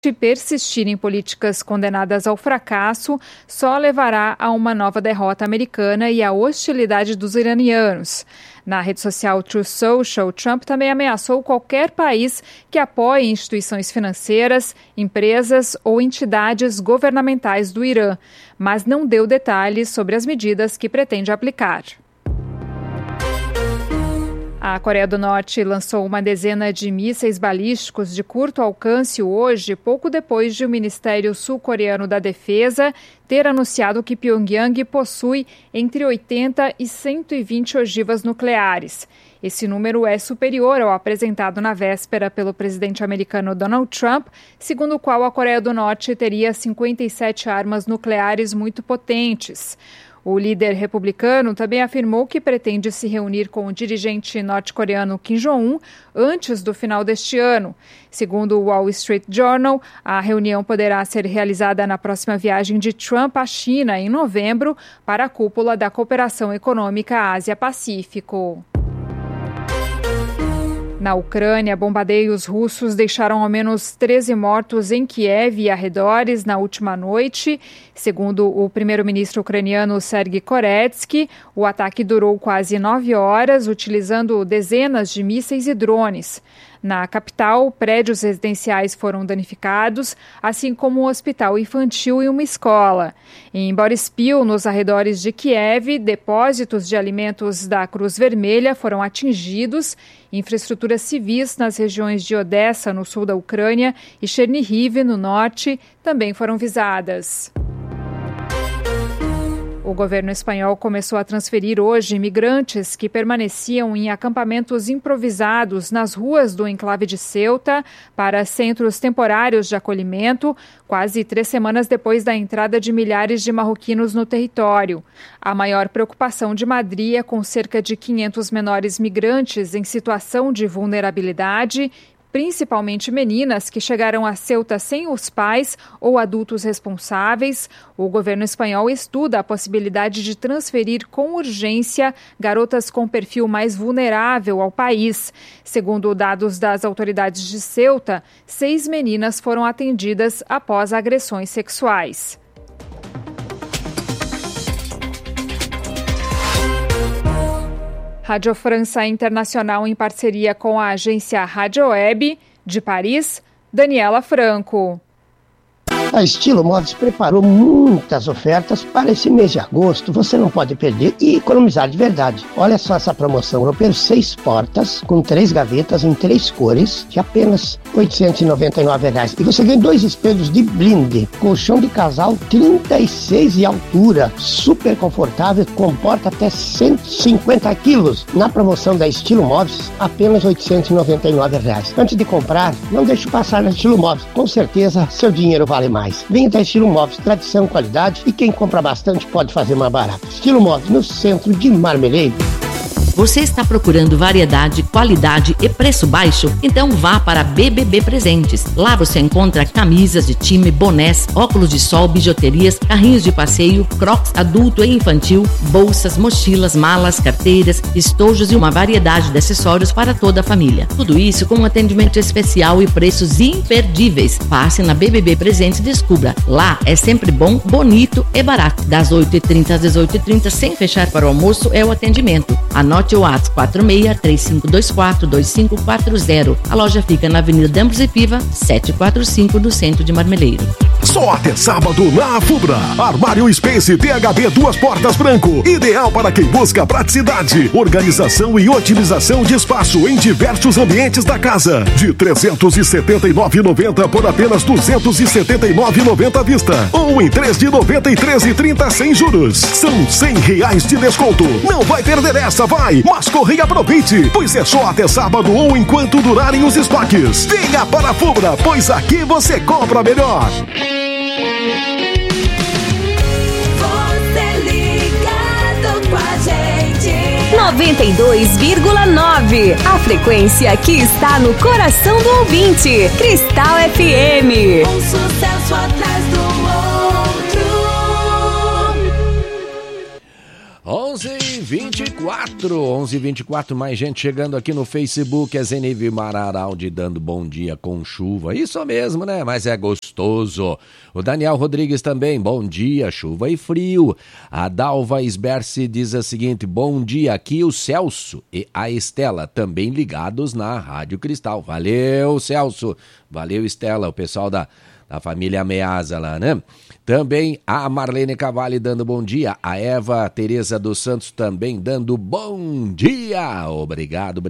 persistir em políticas condenadas ao fracasso só levará a uma nova derrota americana e à hostilidade dos iranianos. Na rede social Truth Social, Trump também ameaçou qualquer país que apoie instituições financeiras, empresas ou entidades governamentais do Irã, mas não deu detalhes sobre as medidas que pretende aplicar. A Coreia do Norte lançou uma dezena de mísseis balísticos de curto alcance hoje, pouco depois de o Ministério Sul-Coreano da Defesa ter anunciado que Pyongyang possui entre 80 e 120 ogivas nucleares. Esse número é superior ao apresentado na véspera pelo presidente americano Donald Trump, segundo o qual a Coreia do Norte teria 57 armas nucleares muito potentes. O líder republicano também afirmou que pretende se reunir com o dirigente norte-coreano Kim Jong-un antes do final deste ano. Segundo o Wall Street Journal, a reunião poderá ser realizada na próxima viagem de Trump à China, em novembro, para a cúpula da Cooperação Econômica Ásia-Pacífico. Na Ucrânia, bombardeios russos deixaram ao menos 13 mortos em Kiev e arredores na última noite. Segundo o primeiro-ministro ucraniano Sergiy Koretsky, o ataque durou quase 9 horas, utilizando dezenas de mísseis e drones. Na capital, prédios residenciais foram danificados, assim como um hospital infantil e uma escola. Em Boryspil, nos arredores de Kiev, depósitos de alimentos da Cruz Vermelha foram atingidos. Infraestruturas civis nas regiões de Odessa, no sul da Ucrânia, e Chernihiv, no norte, também foram visadas. O governo espanhol começou a transferir hoje imigrantes que permaneciam em acampamentos improvisados nas ruas do enclave de Ceuta para centros temporários de acolhimento, quase 3 semanas depois da entrada de milhares de marroquinos no território. A maior preocupação de Madrid é com cerca de 500 menores migrantes em situação de vulnerabilidade, principalmente meninas que chegaram a Ceuta sem os pais ou adultos responsáveis. O governo espanhol estuda a possibilidade de transferir com urgência garotas com perfil mais vulnerável ao país. Segundo dados das autoridades de Ceuta, 6 meninas foram atendidas após agressões sexuais. Rádio França Internacional em parceria com a agência Rádio Web, de Paris, Daniela Franco. A Estilo Móveis preparou muitas ofertas para esse mês de agosto. Você não pode perder e economizar de verdade. Olha só essa promoção. Europeiro 6 portas com 3 gavetas em 3 cores de apenas R$ 899. E você ganha 2 espelhos de blinde. Colchão de casal 36 de altura. Super confortável, comporta até 150 quilos. Na promoção da Estilo Móveis, apenas R$ 899. Antes de comprar, não deixe passar na Estilo Móveis. Com certeza, seu dinheiro vale mais. Venha da Estilo Móveis, tradição, qualidade, e quem compra bastante pode fazer mais barato. Estilo Móveis, no centro de Marmeleiro. Você está procurando variedade, qualidade e preço baixo? Então vá para BBB Presentes. Lá você encontra camisas de time, bonés, óculos de sol, bijuterias, carrinhos de passeio, crocs adulto e infantil, bolsas, mochilas, malas, carteiras, estojos e uma variedade de acessórios para toda a família. Tudo isso com um atendimento especial e preços imperdíveis. Passe na BBB Presentes e descubra. Lá é sempre bom, bonito e barato. Das 8h30 às 18h30, sem fechar para o almoço, é o atendimento. Anote o WhatsApp 46-3524-2540. A loja fica na Avenida Dambros e Piva, 745, do centro de Marmeleiro. Só até sábado na Fubra. Armário Space THB 2 portas branco. Ideal para quem busca praticidade, organização e otimização de espaço em diversos ambientes da casa. De R$ 379,90 por apenas R$ 279,90 à vista. Ou em 3 de R$ 93,30 sem juros. São R$ 100 de desconto. Não vai perder essa, vai! Mas corre e aproveite, pois é só até sábado ou enquanto durarem os estoques. Venha para a Fubra, pois aqui você compra melhor. Você ligado com a gente. 92,9. A frequência que está no coração do ouvinte. Cristal FM. Um sucesso atrás do outro. 11h24. 11h24, mais gente chegando aqui no Facebook, a Zenive Mararaldi dando bom dia com chuva, isso mesmo, né, mas é gostoso. O Daniel Rodrigues também, bom dia, chuva e frio. A Dalva Esberce diz a seguinte, bom dia, aqui o Celso e a Estela, também ligados na Rádio Cristal. Valeu, Celso, valeu, Estela, o pessoal da família Ameaza lá, né? Também a Marlene Cavalli dando bom dia, a Eva Tereza dos Santos também dando bom dia. Obrigado.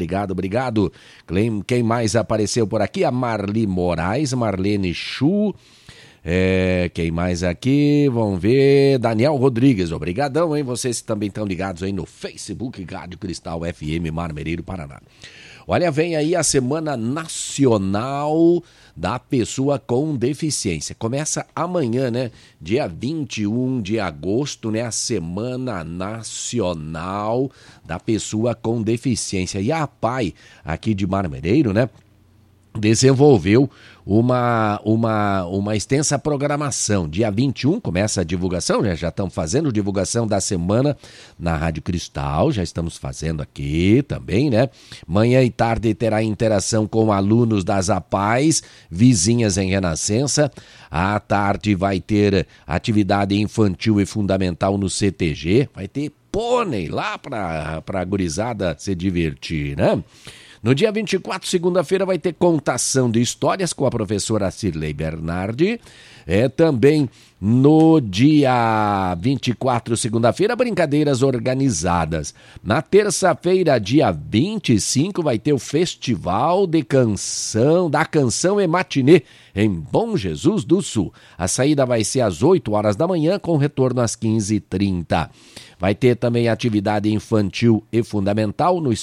Quem mais apareceu por aqui? A Marli Moraes, Marlene Chu. Quem mais aqui? Vamos ver. Daniel Rodrigues, obrigadão, hein? Vocês também estão ligados aí no Facebook Rádio Cristal FM Marmereiro, Paraná. Olha, vem aí a Semana Nacional da Pessoa com Deficiência. Começa amanhã, né? Dia 21 de agosto, né? A Semana Nacional da Pessoa com Deficiência. E a APAI, aqui de Marmereiro, né? Desenvolveu uma extensa programação. Dia 21 começa a divulgação, né? Já estamos fazendo divulgação da semana na Rádio Cristal, já estamos fazendo aqui também, né? Manhã e tarde terá interação com alunos das APAIs, vizinhas em Renascença. À tarde vai ter atividade infantil e fundamental no CTG, vai ter pônei lá para a gurizada se divertir, né? No dia 24, segunda-feira, vai ter contação de histórias com a professora Cirlei Bernardi. Também no dia 24, segunda-feira, brincadeiras organizadas. Na terça-feira, dia 25, vai ter o Festival da Canção e Matinê em Bom Jesus do Sul. A saída vai ser às 8 horas da manhã, com retorno às 15h30. Vai ter também atividade infantil e fundamental no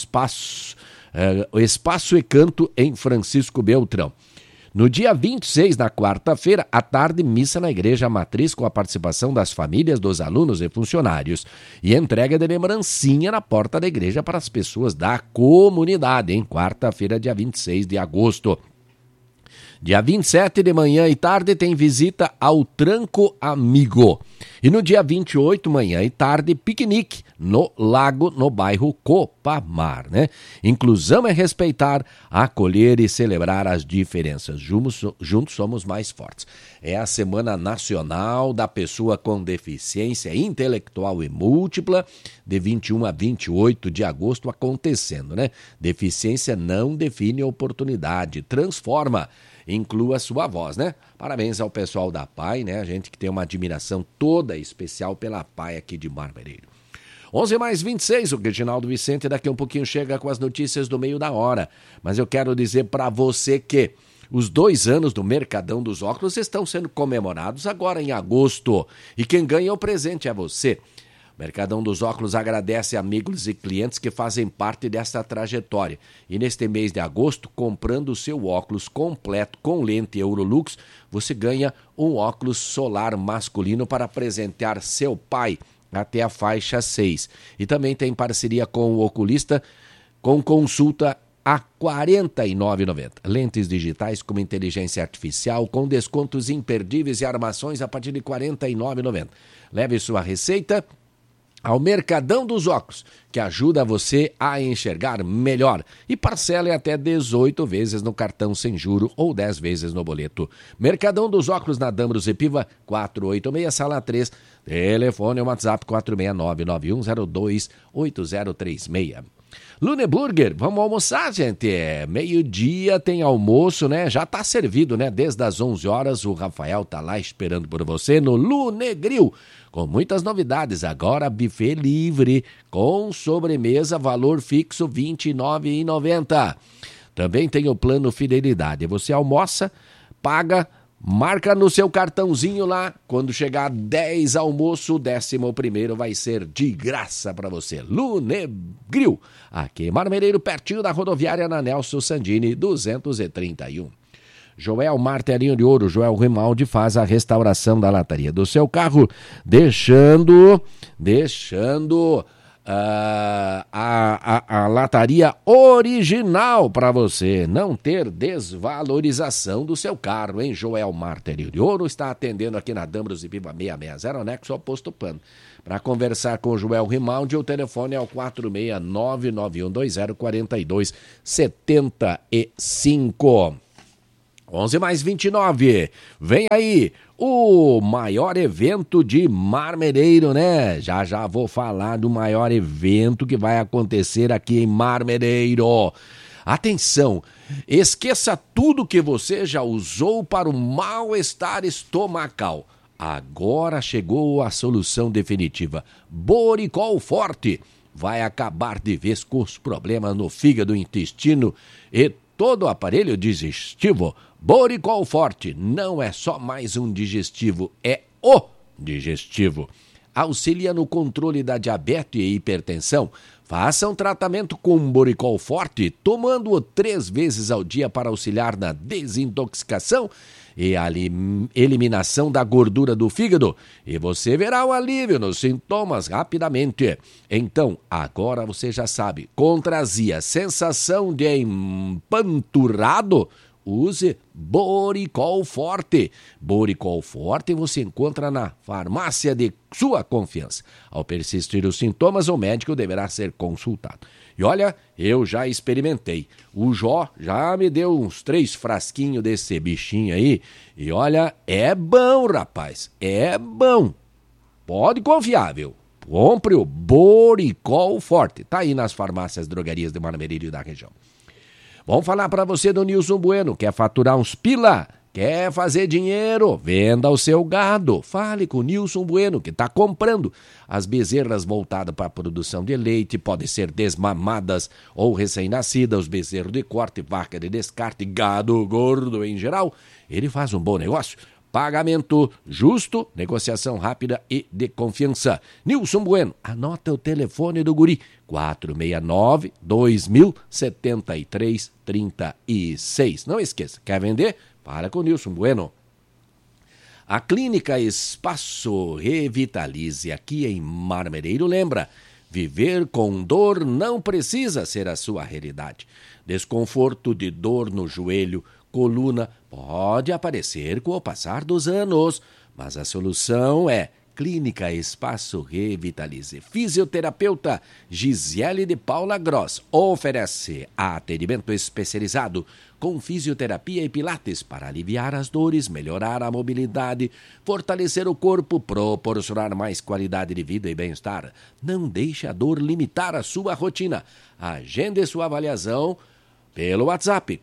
o Espaço e Canto em Francisco Beltrão. No dia 26, na quarta-feira, à tarde, missa na Igreja Matriz com a participação das famílias dos alunos e funcionários e entrega de lembrancinha na porta da igreja para as pessoas da comunidade, em quarta-feira, dia 26 de agosto. Dia 27 de manhã e tarde tem visita ao Tranco Amigo. E no dia 28, manhã e tarde, piquenique no lago, no bairro Copamar, né? Inclusão é respeitar, acolher e celebrar as diferenças. Juntos somos mais fortes. É a Semana Nacional da Pessoa com Deficiência Intelectual e Múltipla, de 21 a 28 de agosto acontecendo, né? Deficiência não define oportunidade, transforma. Inclua sua voz, né? Parabéns ao pessoal da APAI, né? A gente que tem uma admiração toda especial pela APAI aqui de Marmereiro. 11h26, o Reginaldo Vicente daqui a um pouquinho chega com as notícias do meio da hora. Mas eu quero dizer para você que os 2 anos do Mercadão dos Óculos estão sendo comemorados agora em agosto. E quem ganha o presente é você. Mercadão dos Óculos agradece amigos e clientes que fazem parte desta trajetória. E neste mês de agosto, comprando o seu óculos completo com lente Eurolux, você ganha um óculos solar masculino para presentear seu pai até a faixa 6. E também tem parceria com o oculista com consulta a R$ 49,90. Lentes digitais com inteligência artificial, com descontos imperdíveis e armações a partir de R$ 49,90. Leve sua receita ao Mercadão dos Óculos, que ajuda você a enxergar melhor. E parcela até 18 vezes no cartão sem juro ou 10 vezes no boleto. Mercadão dos Óculos na Dambros e Piva, 486, sala 3. Telefone ou WhatsApp 469-9102-8036. Luneburger, vamos almoçar, gente. Meio-dia tem almoço, né? Já tá servido, né? Desde as 11 horas, o Rafael tá lá esperando por você no Lunegril. Com muitas novidades, agora buffet livre, com sobremesa, valor fixo R$ 29,90. Também tem o plano Fidelidade. Você almoça, paga, marca no seu cartãozinho lá. Quando chegar 10 almoço, o 11º vai ser de graça para você. Lunegril, aqui em Marmereiro, pertinho da rodoviária na Nelson Sandini, 231. Joel Martelinho de Ouro, Joel Rimaldi faz a restauração da lataria do seu carro, deixando a lataria original para você não ter desvalorização do seu carro, hein? Joel Martelli de Ouro está atendendo aqui na Dambros e Piva 660, anexo ao Posto Pano. Para conversar com o Joel Rimaldi, o telefone é o 469-9120-4275. 11:29. Vem aí o maior evento de Marmereiro, né? Já vou falar do maior evento que vai acontecer aqui em Marmereiro. Atenção, esqueça tudo que você já usou para o mal-estar estomacal. Agora chegou a solução definitiva. Boricol Forte vai acabar de vez com os problemas no fígado, intestino e todo o aparelho digestivo. Boricol Forte não é só mais um digestivo, é o digestivo. Auxilia no controle da diabetes e hipertensão. Faça um tratamento com Boricol Forte, tomando-o 3 vezes ao dia para auxiliar na desintoxicação e a eliminação da gordura do fígado. E você verá um alívio nos sintomas rapidamente. Então, agora você já sabe, contra azia, sensação de empanturrado, use Boricol Forte. Boricol Forte você encontra na farmácia de sua confiança. Ao persistir os sintomas, o médico deverá ser consultado. E olha, eu já experimentei. O Jó já me deu uns 3 frasquinhos desse bichinho aí. E olha, é bom, rapaz. É bom. Pode confiar, viu? Compre o Boricol Forte. Tá aí nas farmácias, drogarias de Marmereiro e da região. Vamos falar para você do Nilson Bueno. Quer faturar uns pila? Quer fazer dinheiro? Venda o seu gado. Fale com o Nilson Bueno, que está comprando. As bezerras voltadas para a produção de leite podem ser desmamadas ou recém-nascidas, os bezerros de corte, vaca de descarte, gado gordo em geral. Ele faz um bom negócio. Pagamento justo, negociação rápida e de confiança. Nilson Bueno, anota o telefone do guri, 469-2000-7336. Não esqueça, quer vender? Fala com o Nilson Bueno. A Clínica Espaço Revitalize, aqui em Marmereiro, lembra, viver com dor não precisa ser a sua realidade. Desconforto de dor no joelho, coluna, pode aparecer com o passar dos anos, mas a solução é Clínica Espaço Revitalize. Fisioterapeuta Gisele de Paula Gross oferece atendimento especializado com fisioterapia e pilates para aliviar as dores, melhorar a mobilidade, fortalecer o corpo, proporcionar mais qualidade de vida e bem-estar. Não deixe a dor limitar a sua rotina. Agende sua avaliação pelo WhatsApp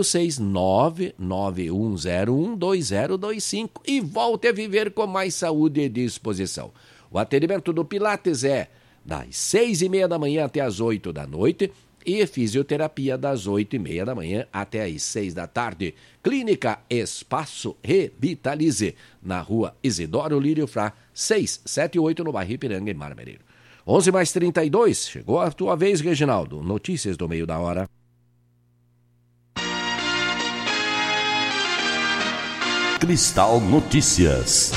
469-9101-2025 e volte a viver com mais saúde e disposição. O atendimento do Pilates é das 6:30 da manhã até as 8 da noite e fisioterapia das 8:30 da manhã até as 6 da tarde. Clínica Espaço Revitalize, na rua Isidoro Lírio Frá, 678, no bairro Ipiranga, em Marmereiro. 11:32, chegou a tua vez, Reginaldo. Notícias do meio da hora. Cristal Notícias.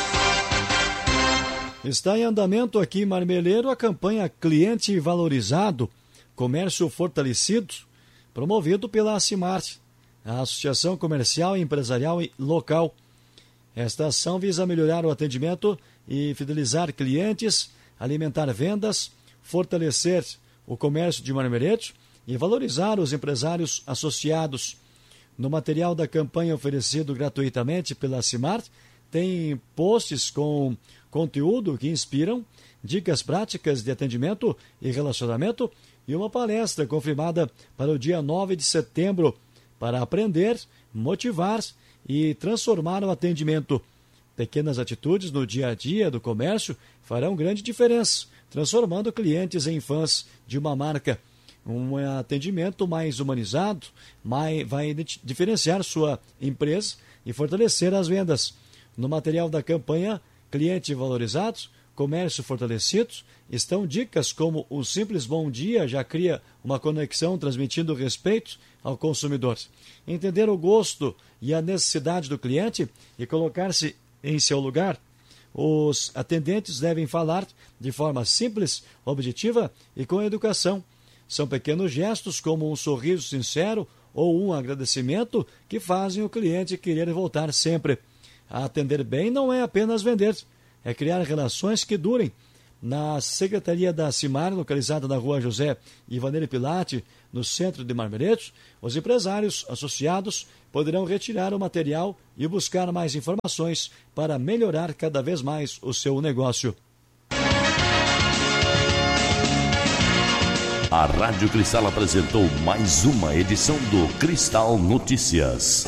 Está em andamento aqui em Marmeleiro a campanha Cliente Valorizado, Comércio Fortalecido, promovido pela Acimarte, a Associação Comercial e Empresarial Local. Esta ação visa melhorar o atendimento e fidelizar clientes, alimentar vendas, fortalecer o comércio de Marmeleiro e valorizar os empresários associados. No material da campanha oferecido gratuitamente pela Acimarte, tem posts com conteúdo que inspiram, dicas práticas de atendimento e relacionamento e uma palestra confirmada para o dia 9 de setembro para aprender, motivar e transformar o atendimento. Pequenas atitudes no dia a dia do comércio farão grande diferença, transformando clientes em fãs de uma marca. Um atendimento mais humanizado vai diferenciar sua empresa e fortalecer as vendas. No material da campanha Cliente Valorizado, Comércio Fortalecido, estão dicas como o simples bom dia já cria uma conexão transmitindo respeito ao consumidor. Entender o gosto e a necessidade do cliente e colocar-se em seu lugar. Os atendentes devem falar de forma simples, objetiva e com educação. São pequenos gestos como um sorriso sincero ou um agradecimento que fazem o cliente querer voltar sempre. Atender bem não é apenas vender, é criar relações que durem. Na Secretaria da Cimar, localizada na Rua José Ivaneire Pilate, no centro de Marmeleiro, os empresários associados poderão retirar o material e buscar mais informações para melhorar cada vez mais o seu negócio. A Rádio Cristal apresentou mais uma edição do Cristal Notícias.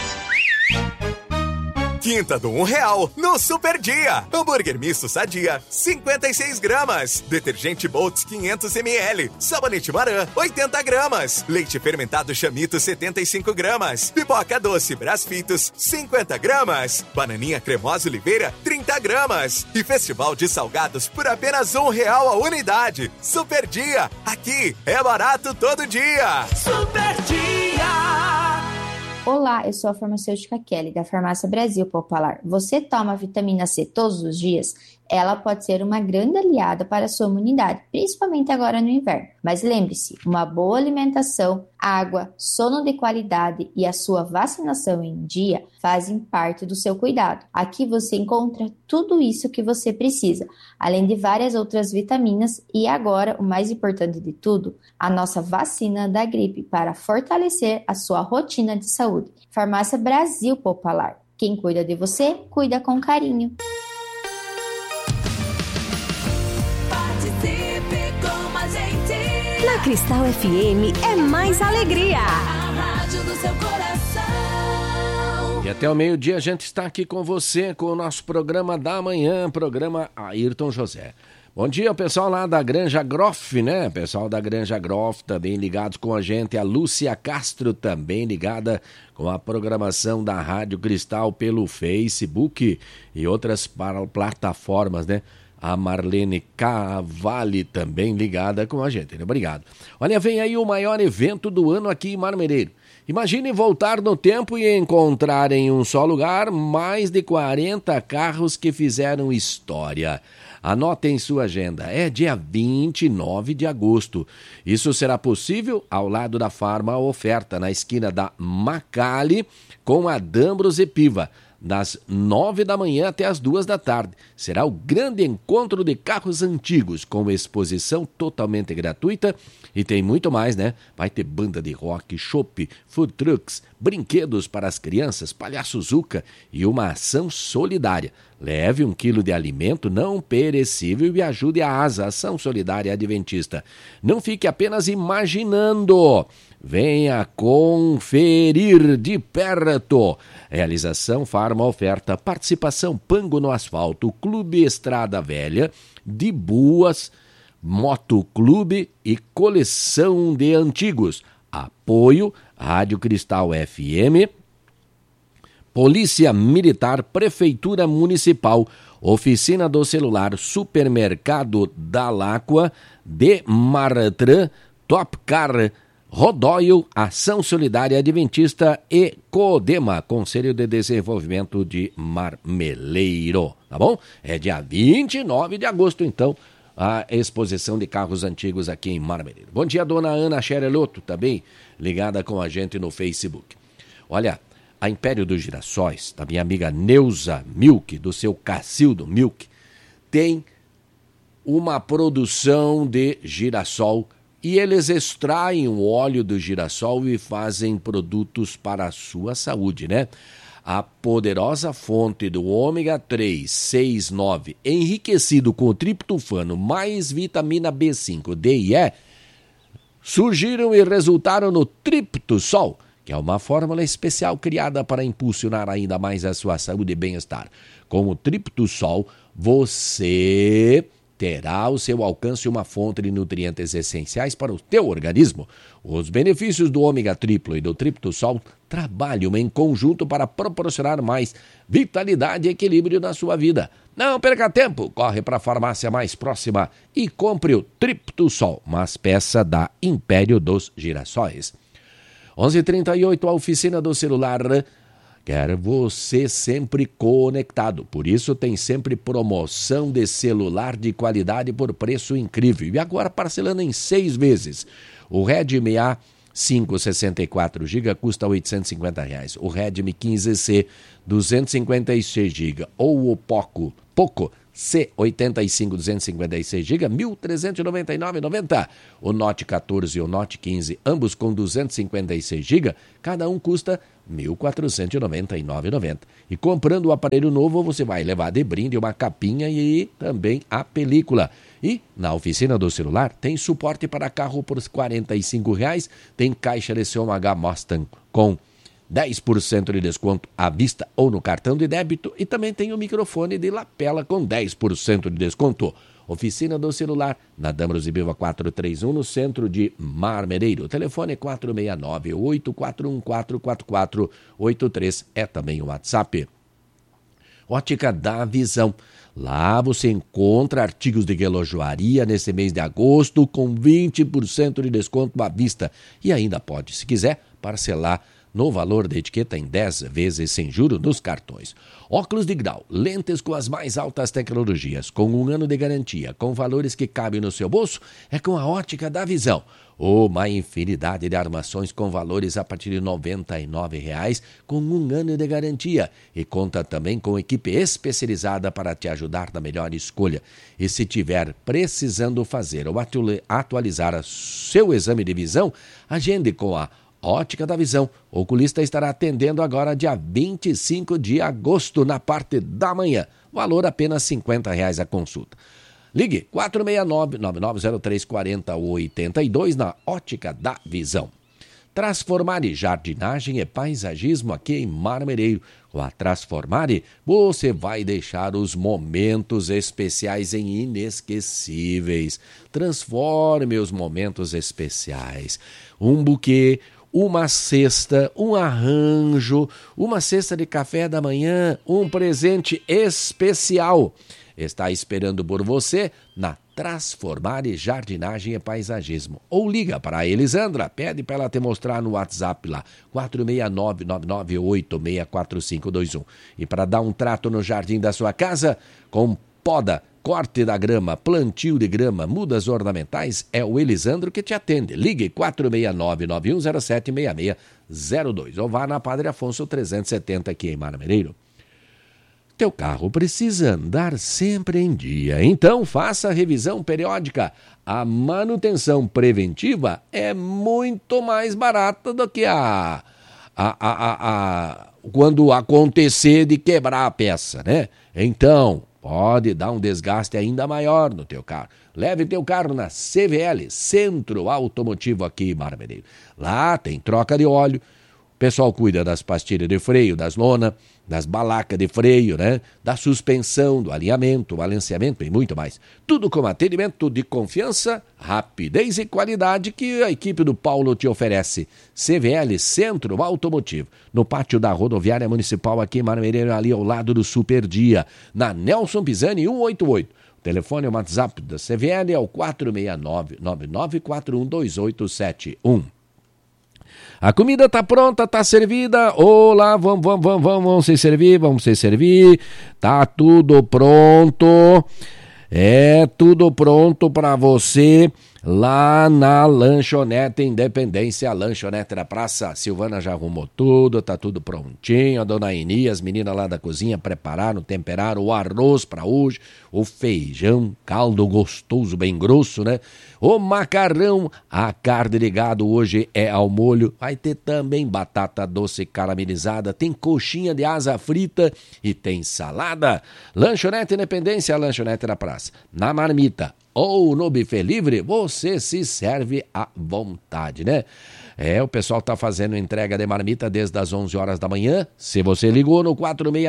Quinta do R$1 no Super Dia. Hambúrguer misto Sadia, 56 gramas. Detergente Boltz 500 ml. Sabonete Maran, 80 gramas. Leite fermentado Chamito, 75 gramas. Pipoca doce Brasfitos, 50 gramas. Bananinha cremosa Oliveira, 30 gramas. E Festival de Salgados por apenas R$1 a unidade. Super Dia. Aqui é barato todo dia. Super Dia. Olá, eu sou a farmacêutica Kelly, da Farmácia Brasil Popular. Você toma vitamina C todos os dias? Ela pode ser uma grande aliada para a sua imunidade, principalmente agora no inverno. Mas lembre-se, uma boa alimentação, água, sono de qualidade e a sua vacinação em dia fazem parte do seu cuidado. Aqui você encontra tudo isso que você precisa, além de várias outras vitaminas e agora, o mais importante de tudo, a nossa vacina da gripe para fortalecer a sua rotina de saúde. Farmácia Brasil Popular. Quem cuida de você, cuida com carinho. Na Cristal FM é mais alegria. A rádio do seu coração. E até o meio-dia a gente está aqui com você com o nosso programa da manhã, programa Ayrton José. Bom dia, pessoal lá da Granja Groff, né? Pessoal da Granja Groff também ligados com a gente. A Lúcia Castro também ligada com a programação da Rádio Cristal pelo Facebook e outras plataformas, né? A Marlene Cavalli também ligada com a gente, né? Obrigado. Olha, vem aí o maior evento do ano aqui em Marmeleiro. Imagine voltar no tempo e encontrar em um só lugar mais de 40 carros que fizeram história. Anote em sua agenda, é dia 29 de agosto. Isso será possível ao lado da Farma Oferta, na esquina da Macali, com a Dambros e Piva, das 9 da manhã até as 2 da tarde. Será o grande encontro de carros antigos, com exposição totalmente gratuita e tem muito mais, né? Vai ter banda de rock, chopp, food trucks, brinquedos para as crianças, palhaço Zuca e uma ação solidária. Leve 1 quilo de alimento não perecível e ajude a ASA, Ação Solidária Adventista. Não fique apenas imaginando. Venha conferir de perto. Realização Farma Oferta, participação Pango no Asfalto, Clube Estrada Velha, de Buas, Motoclube e Coleção de Antigos. Apoio Rádio Cristal FM, Polícia Militar, Prefeitura Municipal, Oficina do Celular, Supermercado da Láqua, de Martran, Top Car, Rodóio, Ação Solidária Adventista e Codema, Conselho de Desenvolvimento de Marmeleiro, tá bom? É dia 29 de agosto, então, a exposição de carros antigos aqui em Marmeleiro. Bom dia, dona Ana Xereloto, também ligada com a gente no Facebook. Olha, a Império dos Girassóis, da minha amiga Neuza Milk, do seu Cacildo Milk, tem uma produção de girassol e eles extraem o óleo do girassol e fazem produtos para a sua saúde, né? A poderosa fonte do ômega 3, 6, 9, enriquecido com triptofano mais vitamina B5, D e E, surgiram e resultaram no Triptosol, que é uma fórmula especial criada para impulsionar ainda mais a sua saúde e bem-estar. Com o Triptosol, você terá ao seu alcance uma fonte de nutrientes essenciais para o teu organismo. Os benefícios do ômega triplo e do Triptosol trabalham em conjunto para proporcionar mais vitalidade e equilíbrio na sua vida. Não perca tempo, corre para a farmácia mais próxima e compre o Triptosol, uma peça da Império dos Girassóis. 11h38, a Oficina do Celular quer você sempre conectado. Por isso tem sempre promoção de celular de qualidade por preço incrível. E agora parcelando em 6 vezes. O Redmi A5 64 GB custa R$ 850. O Redmi 15C 256 GB ou o Poco C85 256 GB, R$ 1.399,90. O Note 14 e o Note 15, ambos com 256 GB, cada um custa R$ 1.499,90. E comprando o aparelho novo, você vai levar de brinde uma capinha e também a película. E na oficina do celular tem suporte para carro por R$ 45, tem caixa de CMH Mustang com 10% de desconto à vista ou no cartão de débito e também tem o microfone de lapela com 10% de desconto. Oficina do celular, na Damros e Biva 431, no centro de Marmereiro. O telefone é 469-8414-4483, é também o WhatsApp. Ótica da Visão. Lá você encontra artigos de relojoaria nesse mês de agosto com 20% de desconto à vista. E ainda pode, se quiser, parcelar no valor da etiqueta em 10 vezes sem juros nos cartões. Óculos de grau, lentes com as mais altas tecnologias, com 1 ano de garantia, com valores que cabem no seu bolso, é com a Ótica da Visão. Uma infinidade de armações com valores a partir de R$ 99,00, com 1 ano de garantia. E conta também com equipe especializada para te ajudar na melhor escolha. E se tiver precisando fazer ou atualizar seu exame de visão, agende com a Ótica da Visão. O oculista estará atendendo agora dia 25 de agosto, na parte da manhã. Valor apenas R$ 50,00 a consulta. Ligue 469-9903-4082 na Ótica da Visão. Transformare Jardinagem e Paisagismo aqui em Marmereiro. Com a Transformare, você vai deixar os momentos especiais em inesquecíveis. Transforme os momentos especiais. Um buquê, uma cesta, um arranjo, uma cesta de café da manhã, um presente especial. Está esperando por você na Transformare Jardinagem e Paisagismo. Ou liga para a Elisandra, pede para ela te mostrar no WhatsApp lá, 469-9986-4521. E para dar um trato no jardim da sua casa, com poda, corte da grama, plantio de grama, mudas ornamentais, é o Elisandro que te atende. Ligue 469-9107-6602 ou vá na Padre Afonso 370 aqui em Marmereiro. Teu carro precisa andar sempre em dia, então faça a revisão periódica. A manutenção preventiva é muito mais barata do que quando acontecer de quebrar a peça, né? Então, pode dar um desgaste ainda maior no teu carro. Leve teu carro na CVL, Centro Automotivo aqui em Marmereiro. Lá tem troca de óleo. O pessoal cuida das pastilhas de freio, das lonas, das balacas de freio, né? Da suspensão, do alinhamento, balanceamento e muito mais. Tudo com atendimento de confiança, rapidez e qualidade que a equipe do Paulo te oferece. CVL Centro Automotivo, no pátio da Rodoviária Municipal aqui em Marmereiro, ali ao lado do Super Dia, na Nelson Pisani 188. O telefone e o WhatsApp da CVL é o 469-9941-2871. A comida tá pronta, tá servida. Olá, vamos se servir. Tá tudo pronto. É tudo pronto para você lá na Lanchonete Independência, a Lanchonete da Praça. A Silvana já arrumou tudo, tá tudo prontinho. A dona Eni, as meninas lá da cozinha prepararam, temperaram o arroz para hoje, o feijão, caldo gostoso, bem grosso, né? O macarrão, a carne de gado hoje é ao molho. Vai ter também batata doce caramelizada, tem coxinha de asa frita e tem salada. Lanchonete Independência, a Lanchonete da Praça. Na marmita ou no buffet livre, você se serve à vontade, né? O pessoal tá fazendo entrega de marmita desde as 11 horas da manhã. Se você ligou no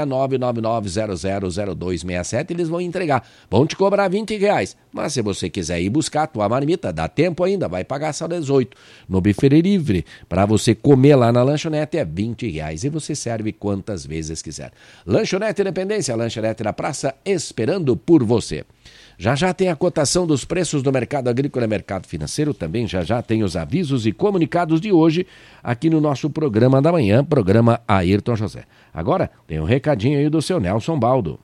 469-99000267, eles vão entregar. Vão te cobrar R$20. Mas se você quiser ir buscar a tua marmita, dá tempo ainda, vai pagar só 18. No buffet livre, para você comer lá na lanchonete, é R$20. E você serve quantas vezes quiser. Lanchonete Independência, a Lanchonete da Praça, esperando por você. Já tem a cotação dos preços do mercado agrícola e mercado financeiro, também já tem os avisos e comunicados de hoje aqui no nosso programa da manhã, programa Ayrton José. Agora tem um recadinho aí do seu Nelson Baldo.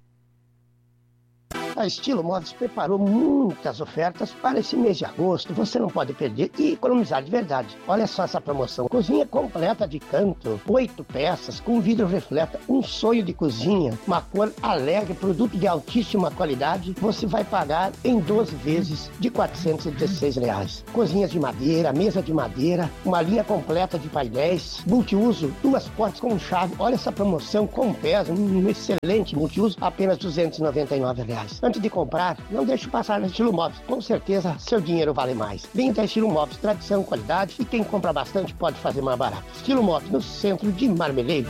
A Estilo Móveis preparou muitas ofertas para esse mês de agosto. Você não pode perder e economizar de verdade. Olha só essa promoção. Cozinha completa de canto, 8 peças, com vidro refleta, um sonho de cozinha, uma cor alegre, produto de altíssima qualidade. Você vai pagar em 12 vezes de R$ 416. Cozinhas de madeira, mesa de madeira, uma linha completa de painéis, multiuso, 2 portas com chave. Olha essa promoção com pés, um excelente multiuso, apenas R$ 299. Antes de comprar, não deixe passar na Estilo Móveis. Com certeza, seu dinheiro vale mais. Venha da Estilo Móveis, tradição, qualidade, e quem compra bastante pode fazer mais barato. Estilo Móveis, no centro de Marmeleiro.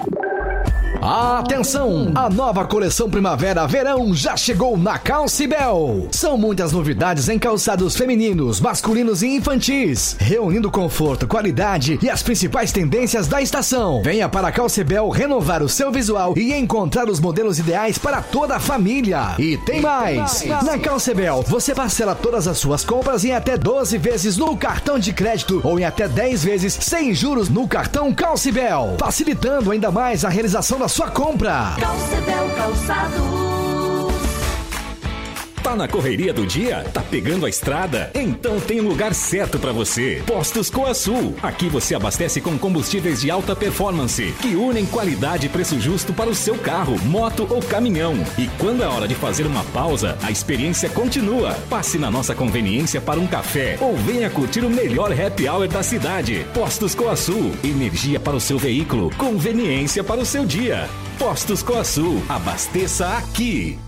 Atenção! A nova coleção Primavera-Verão já chegou na Calcibel. São muitas novidades em calçados femininos, masculinos e infantis, reunindo conforto, qualidade e as principais tendências da estação. Venha para a Calcibel renovar o seu visual e encontrar os modelos ideais para toda a família. E tem mais! Na Calcibel, você parcela todas as suas compras em até 12 vezes no cartão de crédito ou em até 10 vezes sem juros no cartão Calcibel, facilitando ainda mais a realização da sua compra. Calcibel Calçados. Tá na correria do dia? Tá pegando a estrada? Então tem um lugar certo para você. Postos Coasul. Aqui você abastece com combustíveis de alta performance, que unem qualidade e preço justo para o seu carro, moto ou caminhão. E quando é hora de fazer uma pausa, a experiência continua. Passe na nossa conveniência para um café ou venha curtir o melhor happy hour da cidade. Postos Coasul. Energia para o seu veículo, conveniência para o seu dia. Postos Coasul. Abasteça aqui.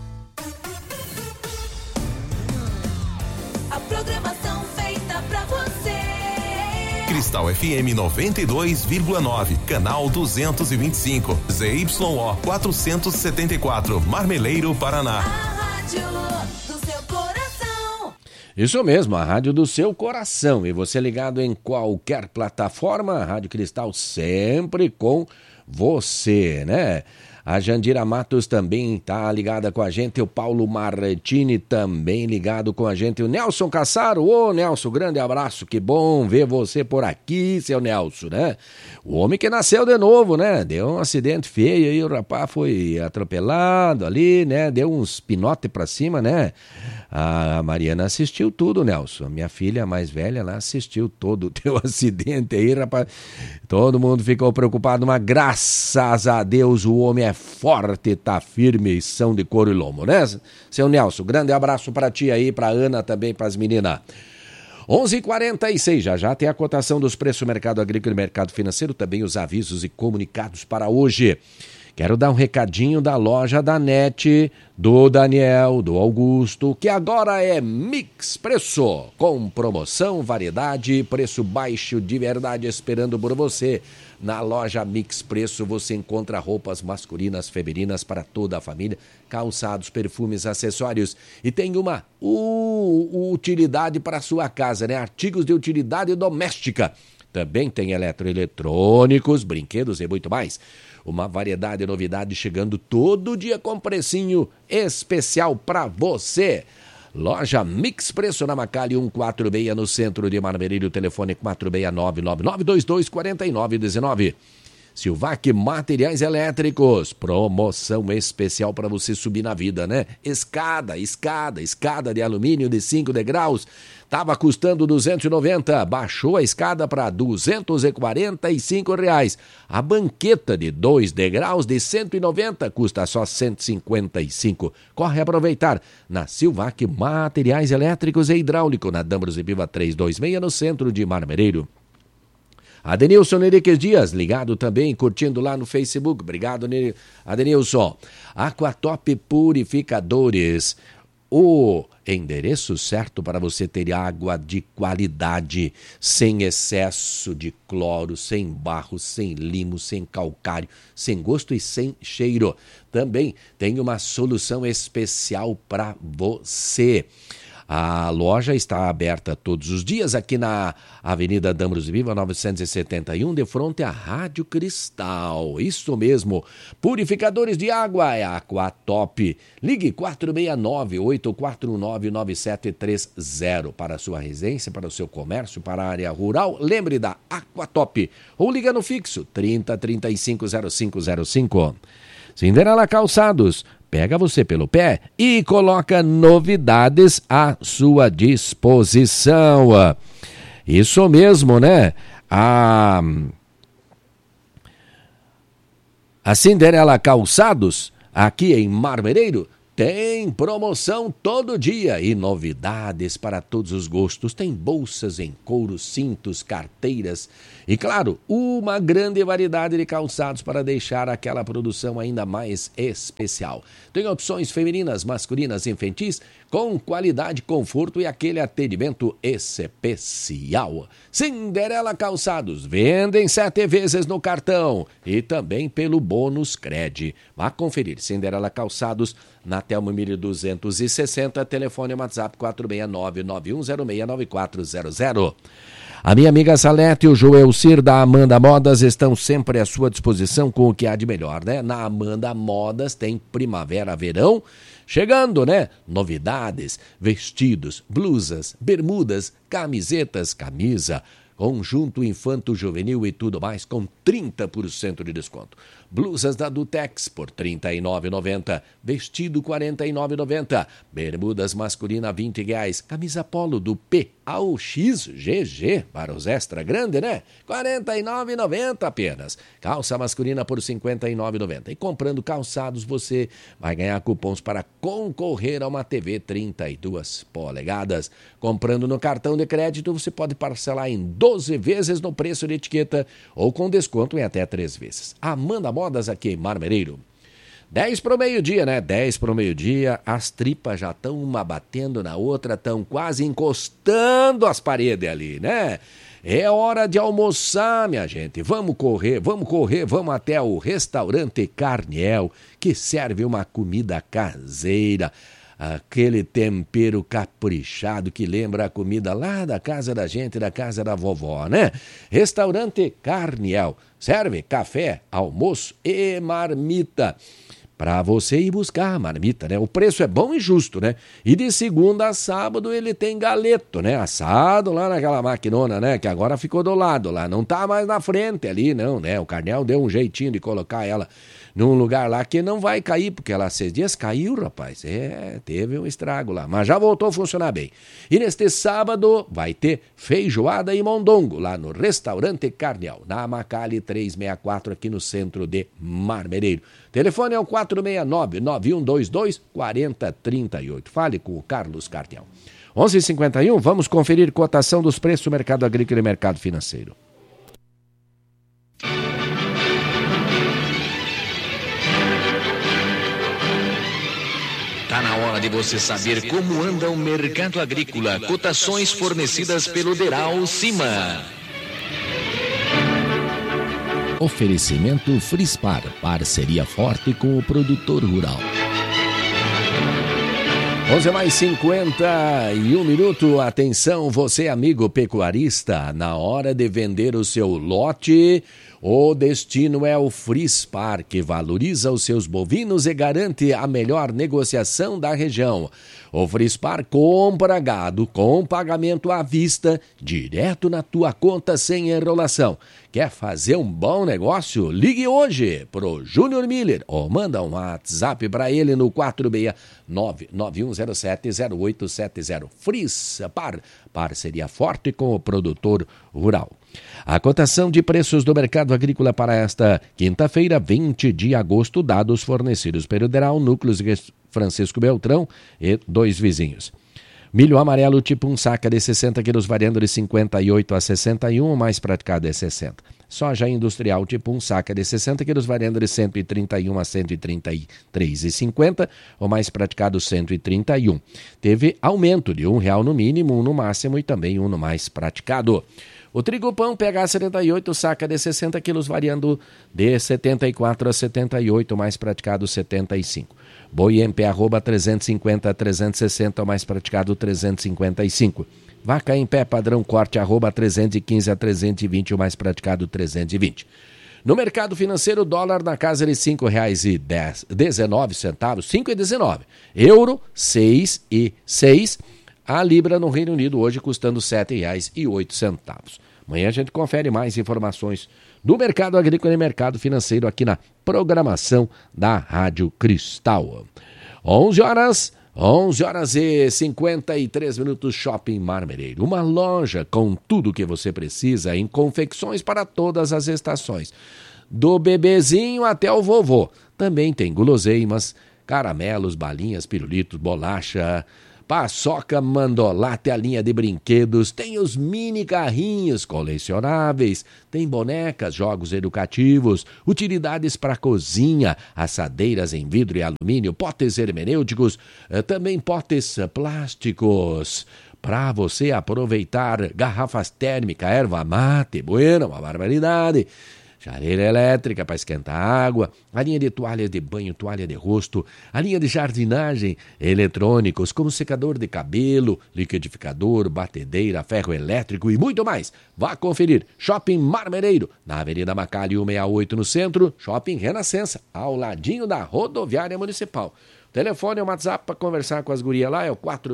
Programação feita pra você. Cristal FM 92,9, canal 225, ZYO 474, Marmeleiro, Paraná. A rádio do seu coração. Isso mesmo, a rádio do seu coração. E você ligado em qualquer plataforma, a Rádio Cristal sempre com você, né? A Jandira Matos também está ligada com a gente, o Paulo Martini também ligado com a gente, o Nelson Cassaro. Ô Nelson, grande abraço, que bom ver você por aqui, seu Nelson, né? O homem que nasceu de novo, né? Deu um acidente feio aí, o rapaz foi atropelado ali, né? Deu uns pinotes pra cima, né? A Mariana assistiu tudo, Nelson, a minha filha mais velha, ela assistiu todo o teu acidente aí, rapaz. Todo mundo ficou preocupado, mas graças a Deus o homem é forte, tá firme, são de couro e lombo, né? Seu Nelson, grande abraço pra ti aí, pra Ana também, pras meninas. 11h46, já tem a cotação dos preços do mercado agrícola e mercado financeiro, também os avisos e comunicados para hoje. Quero dar um recadinho da loja da NET, do Daniel, do Augusto, que agora é Mix Preço, com promoção, variedade e preço baixo de verdade esperando por você. Na loja Mix Preço você encontra roupas masculinas, femininas para toda a família, calçados, perfumes, acessórios e tem uma utilidade para a sua casa, né? Artigos de utilidade doméstica. Também tem eletroeletrônicos, brinquedos e muito mais. Uma variedade de novidades chegando todo dia com precinho especial para você. Loja Mix Preço na Macalli 146 no centro de Marmeleiro, telefone 46999224919. Silvac Materiais Elétricos, promoção especial para você subir na vida, né? Escada de alumínio de 5 degraus, estava custando R$290, baixou a escada para R$245. A banqueta de 2 degraus de 190 custa só R$155. Corre aproveitar na Silvac Materiais Elétricos e Hidráulico, na Dambros e Piva 326, no centro de Marmeleiro. Adenilson Henriques Dias, ligado também, curtindo lá no Facebook. Obrigado, Adenilson. Aquatop Purificadores, o endereço certo para você ter água de qualidade, sem excesso de cloro, sem barro, sem limo, sem calcário, sem gosto e sem cheiro. Também tem uma solução especial para você. A loja está aberta todos os dias aqui na Avenida Dambros Viva, 971, de frente à Rádio Cristal. Isso mesmo, purificadores de água é Aquatop. Ligue 469-849-9730 para a sua residência, para o seu comércio, para a área rural. Lembre da Aquatop ou liga no fixo 30350505. Cinderela Calçados. Pega você pelo pé e coloca novidades à sua disposição. Isso mesmo, né? A Cinderela Calçados, aqui em Marmereiro, tem promoção todo dia e novidades para todos os gostos. Tem bolsas em couro, cintos, carteiras e, claro, uma grande variedade de calçados para deixar aquela produção ainda mais especial. Tem opções femininas, masculinas e infantis com qualidade, conforto e aquele atendimento especial. Cinderela Calçados, vendem 7 vezes no cartão e também pelo bônus Cred. Vá conferir Cinderela Calçados na Telmo 1260, telefone WhatsApp 469-9106-9400. A minha amiga Salete e o Joel Cir da Amanda Modas estão sempre à sua disposição com o que há de melhor, né? Na Amanda Modas tem primavera, verão chegando, né? Novidades, vestidos, blusas, bermudas, camisetas, camisa, conjunto infanto-juvenil e tudo mais com 30% de desconto. Blusas da Dutex por R$ 39,90. Vestido R$ 49,90. Bermudas masculina R$ 20. Camisa polo do P ao XGG para os extra grande, né? R$ 49,90 apenas. Calça masculina por R$ 59,90. E comprando calçados você vai ganhar cupons para concorrer a uma TV 32 polegadas. Comprando no cartão de crédito você pode parcelar em 12 vezes no preço de etiqueta ou com desconto em até 3 vezes. Amanda Modas aqui em Marmereiro. 10 para o meio-dia, né? 10 para o meio-dia, as tripas já estão uma batendo na outra, estão quase encostando as paredes ali, né? É hora de almoçar, minha gente. Vamos correr, vamos até o restaurante Carniel, que serve uma comida caseira. Aquele tempero caprichado que lembra a comida lá da casa da gente, da casa da vovó, né? Restaurante Carniel. Serve café, almoço e marmita. Para você ir buscar a marmita, né? O preço é bom e justo, né? E de segunda a sábado ele tem galeto, né? Assado lá naquela maquinona, né? Que agora ficou do lado lá. Não tá mais na frente ali, não, né? O Carniel deu um jeitinho de colocar ela num lugar lá que não vai cair, porque ela 6 dias caiu, rapaz. Teve um estrago lá, mas já voltou a funcionar bem. E neste sábado vai ter feijoada e mondongo lá no restaurante Carniel, na Macali 364, aqui no centro de Marmereiro. Telefone é o 469-9122-4038. Fale com o Carlos Carniel. 11h51, vamos conferir cotação dos preços do mercado agrícola e mercado financeiro. Tá na hora de você saber como anda o mercado agrícola. Cotações fornecidas pelo Deral Cima. Oferecimento Frispar, parceria forte com o produtor rural. 11h51. Atenção, você amigo pecuarista, na hora de vender o seu lote, o destino é o Frispar, que valoriza os seus bovinos e garante a melhor negociação da região. O Frispar compra gado com pagamento à vista, direto na tua conta sem enrolação. Quer fazer um bom negócio? Ligue hoje pro Júnior Miller ou manda um WhatsApp para ele no 469-9107-0870. Frispar, parceria forte com o produtor rural. A cotação de preços do mercado agrícola para esta quinta-feira, 20 de agosto, dados fornecidos pelo Deral, Núcleos Francisco Beltrão e 2 vizinhos. Milho amarelo tipo 1 saca de 60 quilos, variando de 58 a 61, o mais praticado é 60. Soja industrial tipo 1 saca de 60 quilos, variando de 131 a 133,50, o mais praticado 131. Teve aumento de R$1 no mínimo, 1 no máximo e também 1 no mais praticado. O trigo pão PH 78, saca de 60 quilos, variando de 74 a 78, mais praticado 75. Boi em pé arroba 350 a 360, mais praticado 355. Vaca em pé padrão corte arroba 315 a 320, o mais praticado 320. No mercado financeiro, dólar na casa de R$ 5,19, 5,19. Euro, 6,06. A libra no Reino Unido hoje custando R$ 7,08. Amanhã a gente confere mais informações do mercado agrícola e mercado financeiro aqui na programação da Rádio Cristal. 11 horas e 53 minutos, Shopping Marmereiro. Uma loja com tudo o que você precisa em confecções para todas as estações. Do bebezinho até o vovô. Também tem guloseimas, caramelos, balinhas, pirulitos, bolacha, paçoca, mandolate, a linha de brinquedos, tem os mini carrinhos colecionáveis, tem bonecas, jogos educativos, utilidades para cozinha, assadeiras em vidro e alumínio, potes hermenêuticos, também potes plásticos, para você aproveitar, garrafas térmicas, erva mate, bueno, uma barbaridade. Chaleira elétrica para esquentar água, a linha de toalhas de banho, toalha de rosto, a linha de jardinagem, eletrônicos como secador de cabelo, liquidificador, batedeira, ferro elétrico e muito mais. Vá conferir. Shopping Marmereiro, na Avenida Macalli 168 no centro, Shopping Renascença, ao ladinho da rodoviária municipal. O telefone é o WhatsApp para conversar com as gurias lá, é o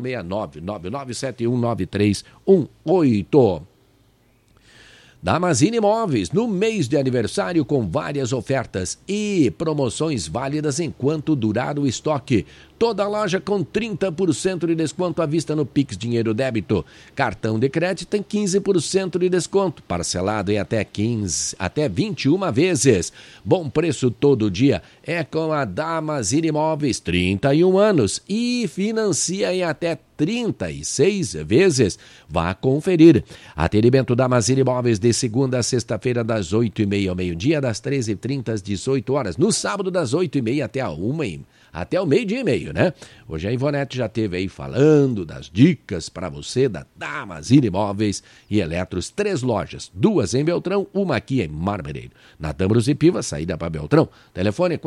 469-9971-9318. Damazini Imóveis, no mês de aniversário com várias ofertas e promoções válidas enquanto durar o estoque. Toda loja com 30% de desconto à vista no Pix Dinheiro Débito. Cartão de crédito tem 15% de desconto, parcelado em até 21 vezes. Bom preço todo dia é com a Damazini Imóveis, 31 anos e financia em até 36 vezes. Vá conferir. Atendimento Damazini Imóveis de segunda a sexta-feira das 8h30 ao meio-dia, das 13h30 às 18 horas. No sábado das 8h30 até o meio-dia e meio, né? Hoje a Ivonete já esteve aí falando das dicas para você da Damazini Imóveis e Eletros. 3 lojas, 2 em Beltrão, uma aqui em Marmereiro. Na Tâmaros e Piva, saída para Beltrão. Telefone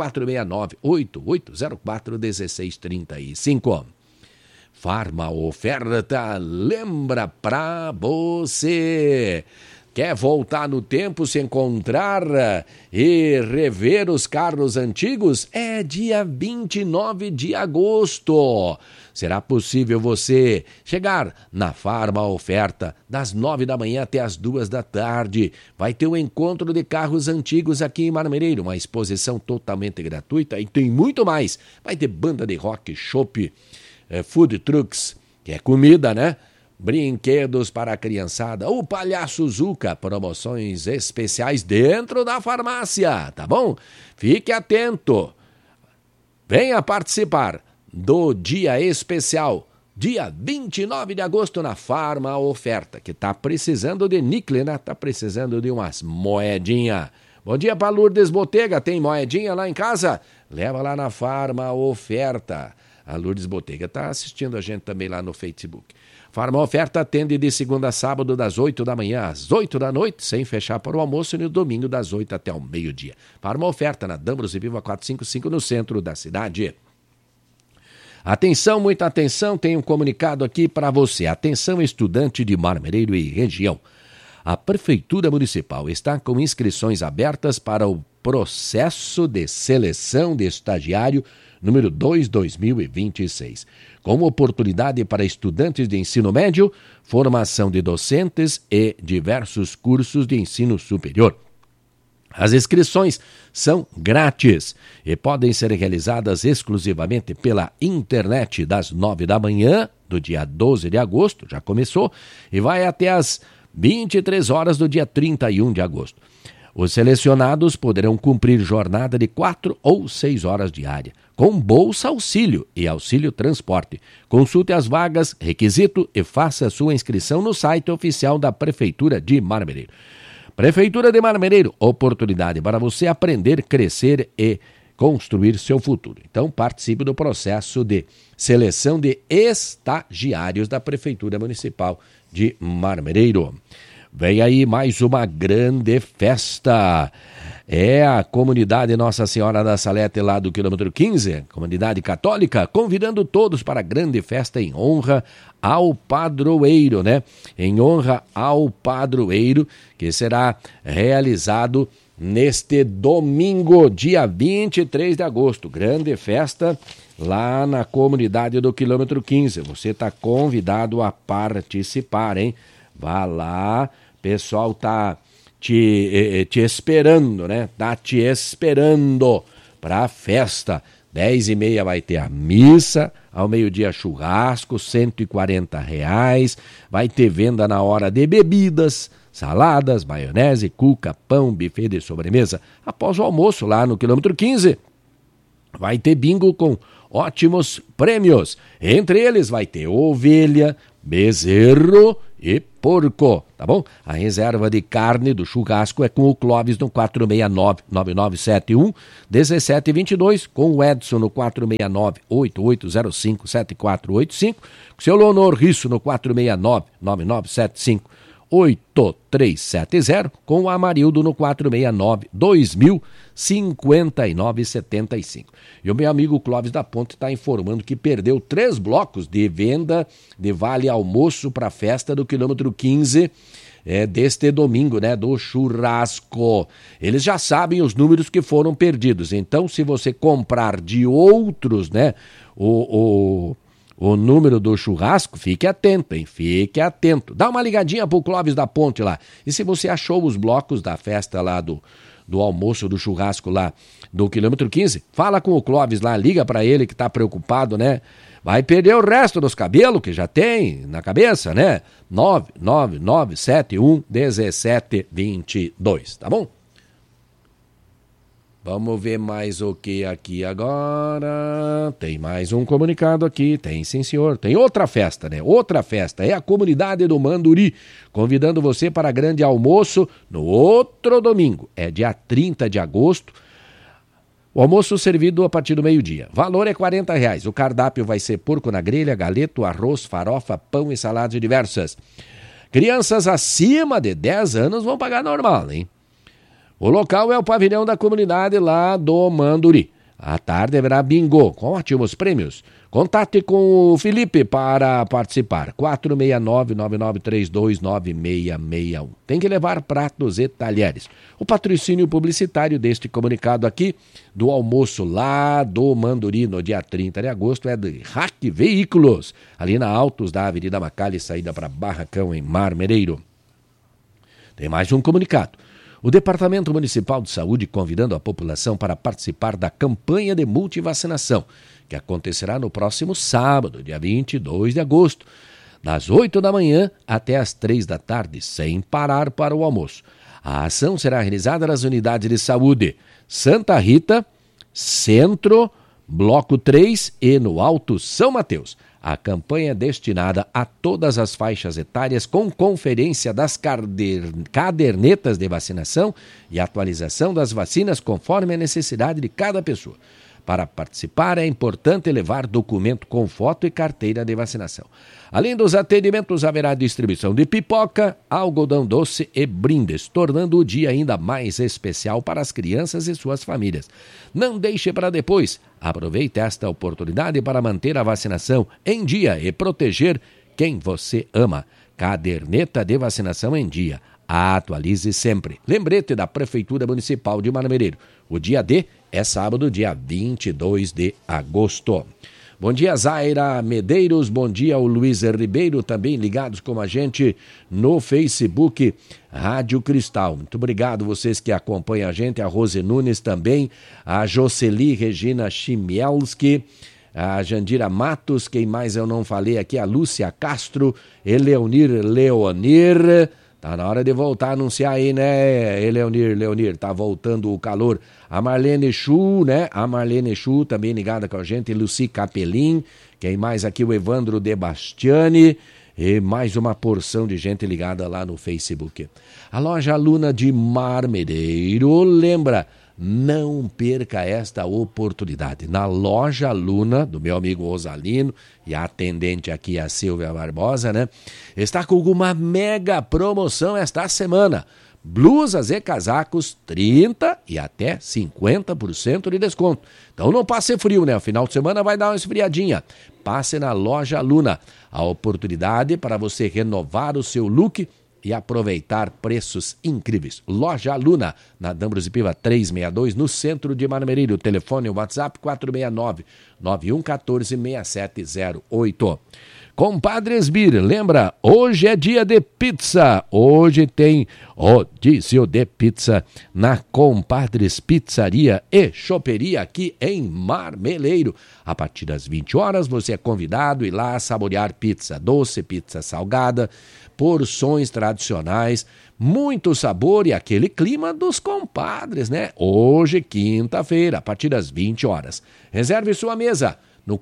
469-8804-1635. Farma Oferta lembra pra você. Quer voltar no tempo, se encontrar e rever os carros antigos? É dia 29 de agosto. Será possível você chegar na Farma Oferta das 9 da manhã até as 2 da tarde. Vai ter um encontro de carros antigos aqui em Marmereiro, uma exposição totalmente gratuita e tem muito mais. Vai ter banda de rock, chopp, food trucks, que é comida, né? Brinquedos para a criançada, o Palhaço Zuca, promoções especiais dentro da farmácia, tá bom? Fique atento, venha participar do dia especial, dia 29 de agosto na Farma Oferta, que tá precisando de níquel, né? Tá precisando de umas moedinhas. Bom dia para Lourdes Botega, tem moedinha lá em casa? Leva lá na Farma Oferta. A Lourdes Botega está assistindo a gente também lá no Facebook. Farma Oferta atende de segunda a sábado das 8 da manhã às 8 da noite, sem fechar para o almoço, e no domingo das 8 até o meio-dia. Farma Oferta na Dambros e Viva 455 no centro da cidade. Atenção, muita atenção, tem um comunicado aqui para você. Atenção, estudante de Marmereiro e região. A Prefeitura Municipal está com inscrições abertas para o processo de seleção de estagiário número 2/2026, com oportunidade para estudantes de ensino médio, formação de docentes e diversos cursos de ensino superior. As inscrições são grátis e podem ser realizadas exclusivamente pela internet das 9 da manhã do dia 12 de agosto, já começou, e vai até as 23 horas do dia 31 de agosto. Os selecionados poderão cumprir jornada de 4 ou 6 horas diária, com bolsa auxílio e auxílio transporte. Consulte as vagas, requisito e faça sua inscrição no site oficial da Prefeitura de Marmereiro. Prefeitura de Marmereiro, oportunidade para você aprender, crescer e construir seu futuro. Então participe do processo de seleção de estagiários da Prefeitura Municipal de Marmereiro. Vem aí mais uma grande festa. É a comunidade Nossa Senhora da Salete lá do quilômetro 15, comunidade católica, convidando todos para a grande festa em honra ao padroeiro, né? Em honra ao padroeiro, que será realizado neste domingo, dia 23 de agosto. Grande festa lá na comunidade do quilômetro 15. Você está convidado a participar, hein? Vá lá, pessoal tá te esperando, né? Tá te esperando para a festa. 10h30 vai ter a missa, ao meio-dia churrasco, R$140. Vai ter venda na hora de bebidas, saladas, maionese, cuca, pão, buffet de sobremesa. Após o almoço lá no quilômetro 15, vai ter bingo com ótimos prêmios. Entre eles vai ter ovelha, bezerro e porco, tá bom? A reserva de carne do churrasco é com o Clóvis no 469-9971-1722, com o Edson no 469-8805-7485, com o seu Leonor Risso no 469-9975-8370, com o Amarildo no 469-2000-5975. E o meu amigo Clóvis da Ponte está informando que perdeu 3 blocos de venda de vale almoço para a festa do quilômetro 15 deste domingo, né, do churrasco. Eles já sabem os números que foram perdidos, então se você comprar de outros, né, o número do churrasco, fique atento, hein? Fique atento. Dá uma ligadinha pro Clóvis da Ponte lá. E se você achou os blocos da festa lá do almoço, do churrasco lá do quilômetro 15, fala com o Clóvis lá, liga para ele que tá preocupado, né? Vai perder o resto dos cabelos que já tem na cabeça, né? 999711722, tá bom? Vamos ver mais o que aqui agora. Tem mais um comunicado aqui. Tem, sim, senhor. Tem outra festa, né? Outra festa. É a comunidade do Manduri, convidando você para grande almoço no outro domingo. É dia 30 de agosto. O almoço servido a partir do meio-dia. Valor é R$40. O cardápio vai ser porco na grelha, galeto, arroz, farofa, pão e saladas diversas. Crianças acima de 10 anos vão pagar normal, hein? O local é o pavilhão da comunidade lá do Manduri. À tarde haverá bingo com ótimos prêmios. Contate com o Felipe para participar. 469-9932-9661. Tem que levar pratos e talheres. O patrocínio publicitário deste comunicado aqui do almoço lá do Manduri no dia 30 de agosto é de Hack Veículos, ali na Altos da Avenida Macalli, saída para Barracão em Marmereiro. Tem mais um comunicado. O Departamento Municipal de Saúde convidando a população para participar da campanha de multivacinação, que acontecerá no próximo sábado, dia 22 de agosto, das 8 da manhã até as 3 da tarde, sem parar para o almoço. A ação será realizada nas unidades de saúde Santa Rita, Centro, Bloco 3 e no Alto São Mateus. A campanha é destinada a todas as faixas etárias com conferência das cadernetas de vacinação e atualização das vacinas conforme a necessidade de cada pessoa. Para participar é importante levar documento com foto e carteira de vacinação. Além dos atendimentos, haverá distribuição de pipoca, algodão doce e brindes, tornando o dia ainda mais especial para as crianças e suas famílias. Não deixe para depois. Aproveite esta oportunidade para manter a vacinação em dia e proteger quem você ama. Caderneta de vacinação em dia. Atualize sempre. Lembrete da Prefeitura Municipal de Marmereiro. O dia D é sábado, dia 22 de agosto. Bom dia, Zaira Medeiros. Bom dia, o Luiz Ribeiro, também ligados com a gente no Facebook Rádio Cristal. Muito obrigado vocês que acompanham a gente. A Rose Nunes também, a Jocely Regina Chimielski, a Jandira Matos, quem mais eu não falei aqui, a Lúcia Castro, Eleonir Leonir. Tá na hora de voltar a anunciar aí, né, Leonir, tá voltando o calor. A Marlene Chu, né, a Marlene Chu também ligada com a gente, Luci Capelin, quem mais aqui, o Evandro De Bastiani, e mais uma porção de gente ligada lá no Facebook. A loja Luna de Marmereiro lembra Não perca esta oportunidade. Na loja Luna, do meu amigo Rosalino, e a atendente aqui, a Silvia Barbosa, né? Está com uma mega promoção esta semana. Blusas e casacos, 30% e até 50% de desconto. Então não passe frio, né? O final de semana vai dar uma esfriadinha. Passe na loja Luna. A oportunidade para você renovar o seu look e aproveitar preços incríveis. Loja Luna, na D'Ambrosio Piva 362, no centro de Marmeleiro. Telefone WhatsApp 469-9114-6708. Compadres Bir, lembra, hoje é dia de pizza. Hoje tem rodízio de pizza na Compadres Pizzaria e Choperia aqui em Marmeleiro. A partir das 20 horas você é convidado a ir lá saborear pizza doce, pizza salgada, porções tradicionais, muito sabor e aquele clima dos compadres, né? Hoje, quinta-feira, a partir das 20 horas. Reserve sua mesa no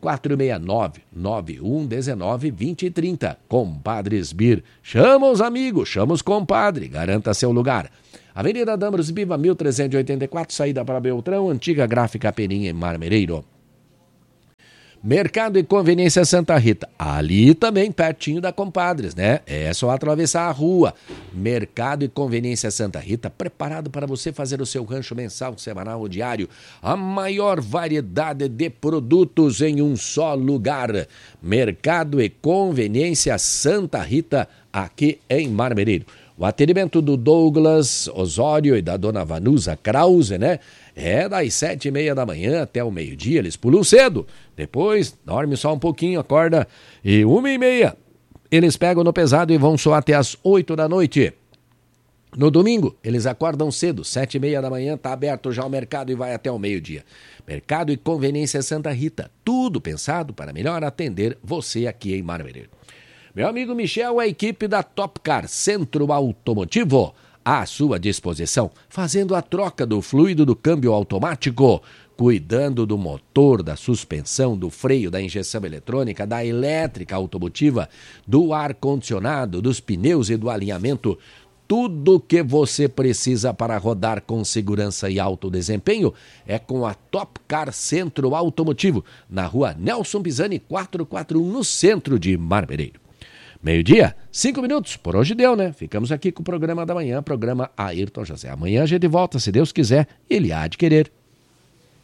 469-9119-2030. Compadres Bir. Chama os amigos, chama os compadres, garanta seu lugar. Avenida D'Ambrosio Piva, 1384, saída para Beltrão, antiga Gráfica Peninha em Marmeleiro. Mercado e Conveniência Santa Rita, ali também pertinho da Compadres, né? É só atravessar a rua. Mercado e Conveniência Santa Rita, preparado para você fazer o seu rancho mensal, semanal ou diário. A maior variedade de produtos em um só lugar. Mercado e Conveniência Santa Rita, aqui em Marmeleiro. O atendimento do Douglas Osório e da dona Vanusa Krause, né? É das 7h30 da manhã até o meio-dia, eles pulam cedo. Depois, dorme só um pouquinho, acorda e 1h30 eles pegam no pesado e vão só até as 8 da noite. No domingo, eles acordam cedo, 7h30 da manhã, tá aberto já o mercado e vai até o meio-dia. Mercado e Conveniência Santa Rita, tudo pensado para melhor atender você aqui em Marmeleiro. Meu amigo Michel, a equipe da Top Car Centro Automotivo, à sua disposição, fazendo a troca do fluido do câmbio automático, cuidando do motor, da suspensão, do freio, da injeção eletrônica, da elétrica automotiva, do ar-condicionado, dos pneus e do alinhamento. Tudo que você precisa para rodar com segurança e alto desempenho é com a Top Car Centro Automotivo, na rua Nelson Pisani 441, no centro de Marmeleiro. Meio-dia, 5 minutos, por hoje deu, né? Ficamos aqui com o programa da manhã, programa Ayrton José. Amanhã a gente volta, se Deus quiser, ele há de querer.